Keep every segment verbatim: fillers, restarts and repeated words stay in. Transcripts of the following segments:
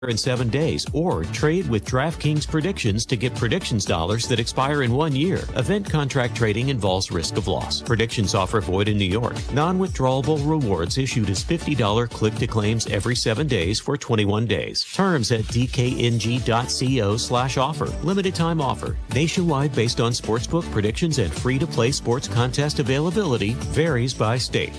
in seven days, or trade with DraftKings predictions to get predictions dollars that expire in one year. Event contract trading involves risk of loss. Predictions offer void in New York. Non-withdrawable rewards issued as fifty dollars click-to-claims every seven days for twenty-one days. Terms at dkng.co slash offer. Limited time offer. Nationwide based on sportsbook predictions and free-to-play sports contest availability. Varies by state.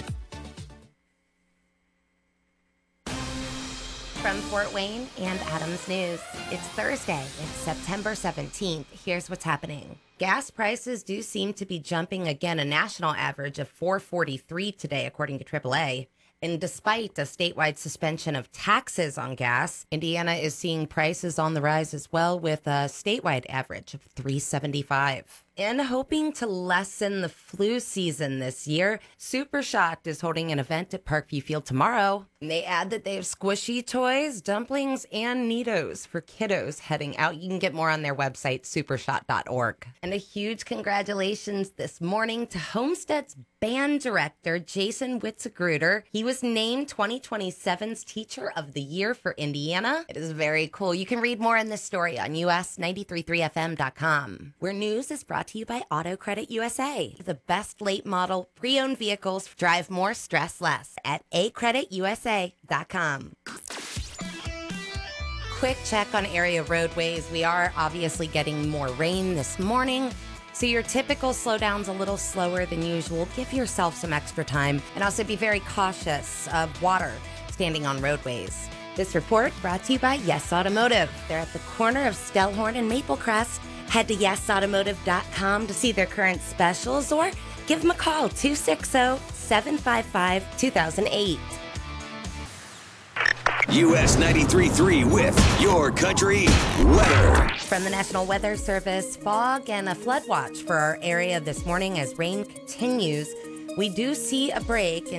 From Fort Wayne and Adams News, it's Thursday. It's September seventeenth. Here's what's happening. Gas prices do seem to be jumping again, a national average of four forty-three today, according to triple A. And despite a statewide suspension of taxes on gas, Indiana is seeing prices on the rise as well, with a statewide average of three seventy-five. And hoping to lessen the flu season this year, Super Shocked is holding an event at Parkview Field tomorrow. And they add that they have squishy toys, dumplings, and Neatos for kiddos heading out. You can get more on their website, super shot dot org. And a huge congratulations this morning to Homestead's band director, Jason Witzegruder. He was named twenty twenty-seven's Teacher of the Year for Indiana. It is very cool. You can read more in this story on U S ninety-three point three F M dot com, where news is brought to you by Auto Credit U S A. The best late model pre-owned vehicles. Drive more, stress less at a credit u s a dot com. Quick check on area roadways. We are obviously getting more rain this morning, so your typical slowdown's a little slower than usual. Give yourself some extra time, and also be very cautious of water standing on roadways. This report brought to you by Yes Automotive. They're at the corner of Stellhorn and Maplecrest. Head to yes automotive dot com to see their current specials, or give them a call, two six zero, seven five five, two thousand eight. U S ninety-three point three with Your Country Weather. From the National Weather Service, fog and a flood watch for our area this morning as rain continues. We do see a break in